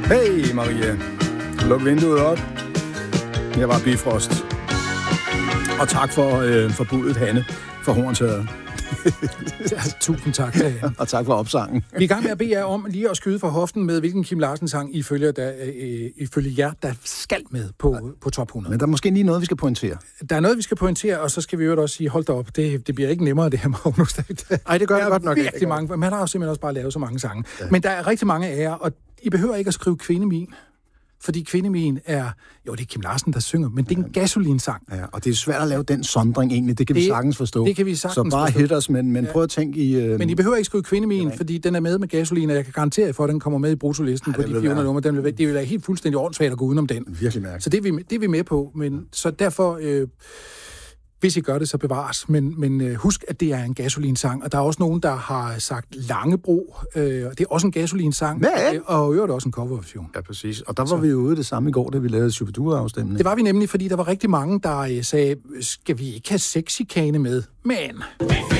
Hey Maria, luk vinduet op. Jeg var Bifrost. Og tak for budet, Hanne, for Hornsherred. Tusind tak. Og tak for opsangen. Vi er i gang med at bede jer om lige at skyde fra hoften med, hvilken Kim Larsen-sang ifølge jer, der skal med på top 100. Men der er måske lige noget, vi skal pointere. Der er noget, vi skal pointere, og så skal vi jo også sige, hold da op, det bliver ikke nemmere, det her, Magnus. Nej, det gør det godt nok ikke. Virkelig mange, man har jo simpelthen også bare lavet så mange sange. Ja. Men der er rigtig mange af jer, og I behøver ikke at skrive Kvindemin. Fordi Kvindemin er... Jo, det er Kim Larsen, der synger, men det er en Gasolin-sang. Ja, og det er svært at lave den sondring egentlig. Det kan vi sagtens forstå. Det kan vi sagtens forstå. Så bare hit os, men prøv at tænke i... Men I behøver ikke skrive Kvindemin, fordi den er med Gasolin, og jeg kan garantere for, at den kommer med i brutolisten på de 400 numre. Det vil være helt fuldstændig ordensvagt at gå udenom den. Virkelig mærkeligt. Så det er vi med på. Men så derfor... Hvis I gør det, så bevares. Men husk, at det er en Gasolin-sang, og der er også nogen, der har sagt Langebro. Det er også en Gasolin-sang, og øvrigt også en coverversion. Ja, præcis. Og der var vi jo ude det samme i går, da vi lavede Superdure-afstemning. Det var vi nemlig, fordi der var rigtig mange, der sagde, skal vi ikke have sexikane med? Men...